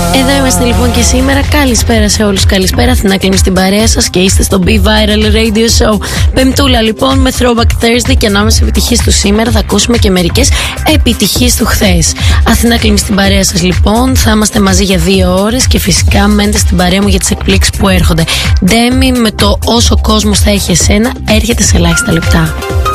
Εδώ είμαστε λοιπόν και σήμερα. Καλησπέρα σε όλους. Καλησπέρα. Αθηνά Κλίνη στην παρέα σας και είστε στο Be Viral Radio Show. Πεμπτούλα λοιπόν με Throwback Thursday και ανάμεσα επιτυχίες του σήμερα θα ακούσουμε και μερικές επιτυχίες του χθες. Αθηνά Κλίνη στην παρέα σας λοιπόν. Θα είμαστε μαζί για 2 ώρες και φυσικά μένετε στην παρέα μου για τις εκπλήξεις που έρχονται. Ντέμι με το όσο κόσμος θα έχει εσένα έρχεται σε ελάχιστα λεπτά.